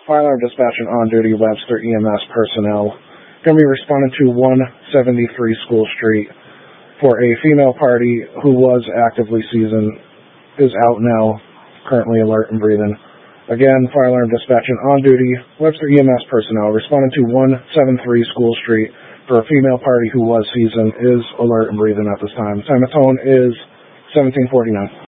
Fire alarm dispatch and on-duty Webster EMS personnel going to be responding to 173 School Street for a female party who was actively seasoned, is out now, currently alert and breathing. Again, fire alarm dispatch and on-duty Webster EMS personnel responding to 173 School Street for a female party who was seasoned, is alert and breathing at this time. Time of tone is 17:49.